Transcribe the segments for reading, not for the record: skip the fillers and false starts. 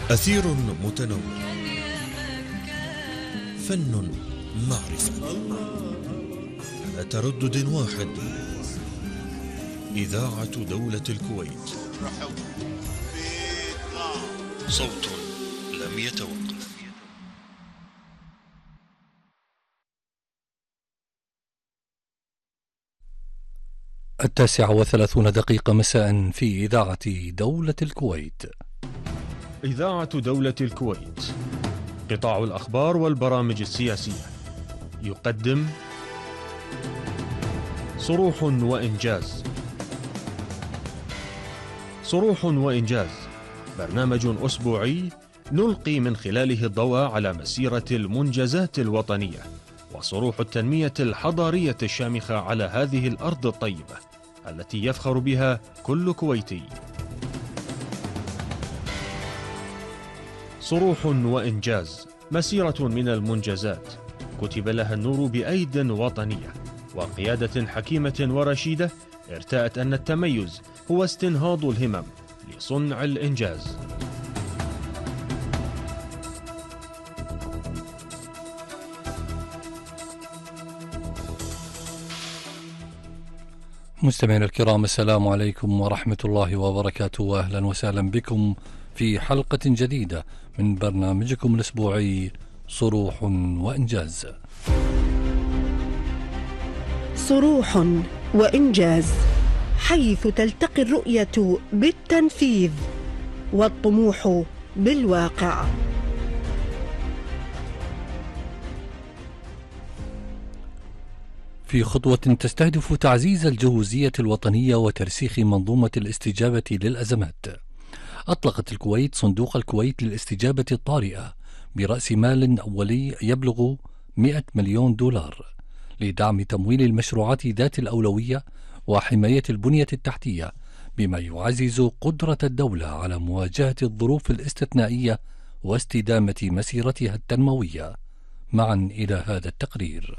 أثير متنوع، فن، معرفة، على تردد واحد. إذاعة دولة الكويت، صوت لم يتوقف. 9:30 مساء في إذاعة دولة الكويت. إذاعة دولة الكويت، قطاع الأخبار والبرامج السياسية، يقدم صروح وإنجاز. صروح وإنجاز، برنامج أسبوعي نلقي من خلاله الضوء على مسيرة المنجزات الوطنية وصروح التنمية الحضارية الشامخة على هذه الأرض الطيبة التي يفخر بها كل كويتي. صروح وإنجاز، مسيرة من المنجزات كتب لها النور بأيد وطنية وقيادة حكيمة ورشيدة ارتأت أن التميز هو استنهاض الهمم لصنع الإنجاز. مستمعينا الكرام، السلام عليكم ورحمة الله وبركاته، وأهلا وسهلا بكم في حلقة جديدة من برنامجكم الأسبوعي صروح وإنجاز. صروح وإنجاز، حيث تلتقي الرؤية بالتنفيذ والطموح بالواقع. في خطوة تستهدف تعزيز الجهوزية الوطنية وترسيخ منظومة الاستجابة للأزمات، أطلقت الكويت صندوق الكويت للاستجابة الطارئة برأس مال أولي يبلغ 100 مليون دولار لدعم تمويل المشروعات ذات الأولوية وحماية البنية التحتية، بما يعزز قدرة الدولة على مواجهة الظروف الاستثنائية واستدامة مسيرتها التنموية. معا إلى هذا التقرير.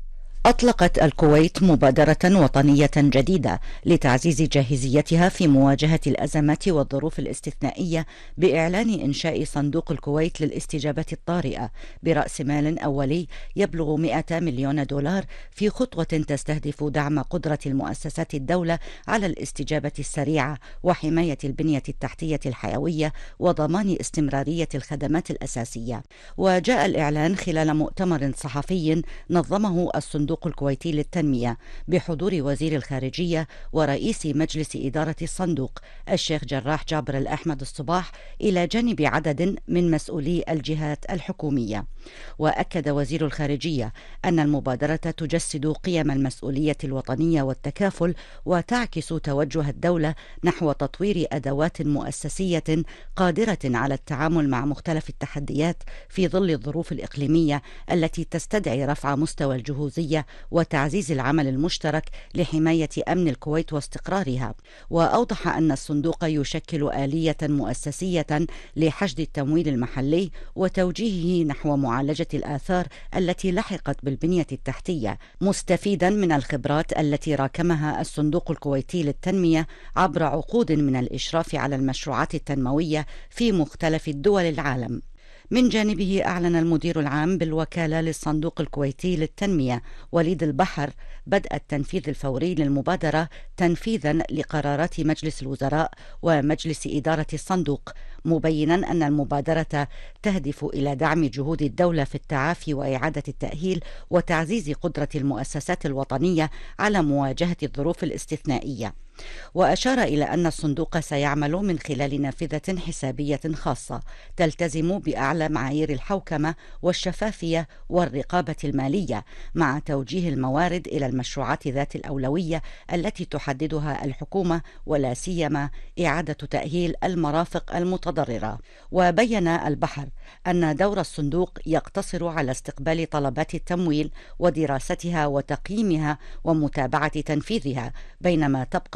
أطلقت الكويت مبادرة وطنية جديدة لتعزيز جاهزيتها في مواجهة الأزمات والظروف الاستثنائية بإعلان إنشاء صندوق الكويت للاستجابة الطارئة برأس مال أولي يبلغ 100 مليون دولار، في خطوة تستهدف دعم قدرة المؤسسات الدولة على الاستجابة السريعة وحماية البنية التحتية الحيوية وضمان استمرارية الخدمات الأساسية. وجاء الإعلان خلال مؤتمر صحفي نظمه الصندوق الكويتي للتنمية بحضور وزير الخارجية ورئيس مجلس إدارة الصندوق الشيخ جراح جابر الأحمد الصباح، إلى جانب عدد من مسؤولي الجهات الحكومية. وأكد وزير الخارجية أن المبادرة تجسد قيم المسؤولية الوطنية والتكافل، وتعكس توجه الدولة نحو تطوير أدوات مؤسسية قادرة على التعامل مع مختلف التحديات في ظل الظروف الإقليمية التي تستدعي رفع مستوى الجهوزية وتعزيز العمل المشترك لحماية أمن الكويت واستقرارها. وأوضح أن الصندوق يشكل آلية مؤسسية لحشد التمويل المحلي وتوجيهه نحو معالجة الآثار التي لحقت بالبنية التحتية، مستفيدا من الخبرات التي راكمها الصندوق الكويتي للتنمية عبر عقود من الإشراف على المشروعات التنموية في مختلف دول العالم. من جانبه أعلن المدير العام بالوكالة للصندوق الكويتي للتنمية وليد البحر بدء التنفيذ الفوري للمبادرة تنفيذا لقرارات مجلس الوزراء ومجلس إدارة الصندوق، مبينا أن المبادرة تهدف إلى دعم جهود الدولة في التعافي وإعادة التأهيل وتعزيز قدرة المؤسسات الوطنية على مواجهة الظروف الاستثنائية. وأشار إلى أن الصندوق سيعمل من خلال نافذة حسابية خاصة تلتزم بأعلى معايير الحوكمة والشفافية والرقابة المالية، مع توجيه الموارد إلى المشروعات ذات الأولوية التي تحددها الحكومة، ولا سيما إعادة تأهيل المرافق المتضررة. وبين البحر أن دور الصندوق يقتصر على استقبال طلبات التمويل ودراستها وتقييمها ومتابعة تنفيذها، بينما تبقى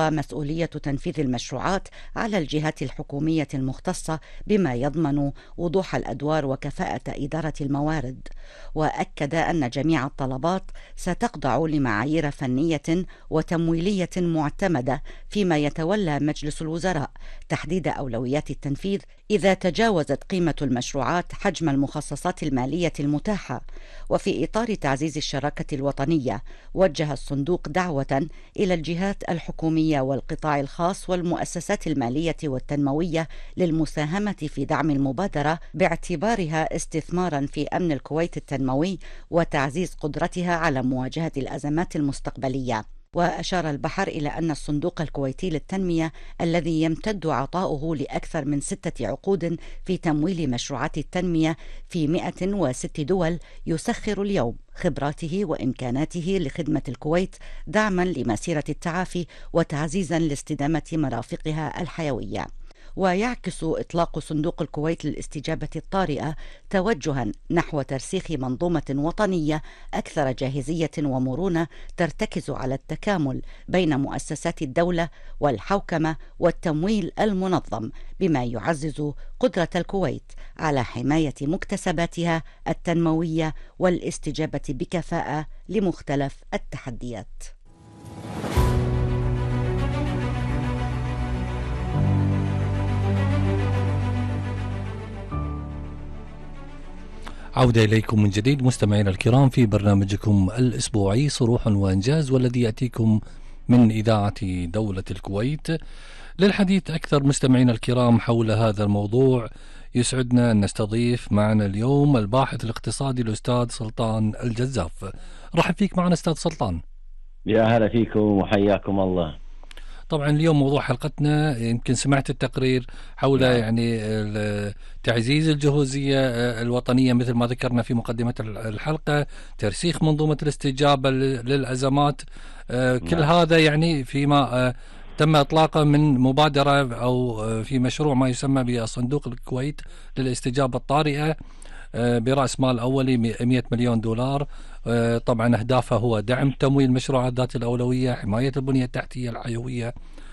تبقى مسؤولية تنفيذ المشروعات على الجهات الحكومية المختصة بما يضمن وضوح الأدوار وكفاءة إدارة الموارد. وأكد أن جميع الطلبات ستخضع لمعايير فنية وتمويلية معتمدة، فيما يتولى مجلس الوزراء تحديد أولويات التنفيذ إذا تجاوزت قيمة المشروعات حجم المخصصات المالية المتاحة. وفي إطار تعزيز الشراكة الوطنية، وجه الصندوق دعوة إلى الجهات الحكومية والقطاع الخاص والمؤسسات المالية والتنموية للمساهمة في دعم المبادرة باعتبارها استثمارا في أمن الكويت التنموي وتعزيز قدرتها على مواجهة الأزمات المستقبلية. وأشار البحر إلى أن الصندوق الكويتي للتنمية الذي يمتد عطاؤه لأكثر من 6 عقود في تمويل مشروعات التنمية في 106 دول يسخر اليوم خبراته وإمكاناته لخدمة الكويت دعما لمسيرة التعافي وتعزيزا لاستدامة مرافقها الحيوية. ويعكس إطلاق صندوق الكويت للاستجابة الطارئة توجها نحو ترسيخ منظومة وطنية أكثر جاهزية ومرونة ترتكز على التكامل بين مؤسسات الدولة والحوكمة والتمويل المنظم، بما يعزز قدرة الكويت على حماية مكتسباتها التنموية والاستجابة بكفاءة لمختلف التحديات. عودة إليكم من جديد مستمعينا الكرام في برنامجكم الأسبوعي صروح وإنجاز، والذي يأتيكم من إذاعة دولة الكويت. للحديث أكثر مستمعينا الكرام حول هذا الموضوع، يسعدنا أن نستضيف معنا اليوم الباحث الاقتصادي الأستاذ سلطان الجزاف. رحب فيك معنا أستاذ سلطان. يا هلا فيكم وحياكم الله. طبعا اليوم موضوع حلقتنا، يمكن سمعت التقرير حول يعني تعزيز الجهوزية الوطنية مثل ما ذكرنا في مقدمة الحلقة، ترسيخ منظومة الاستجابة للأزمات، كل هذا يعني فيما تم إطلاقه من مبادرة أو في مشروع ما يسمى بصندوق الكويت للاستجابة الطارئة برأس مال أولي 100 مليون دولار. طبعا أهدافه هو دعم تمويل مشروعات ذات الأولوية، حماية البنية التحتية الحيوية،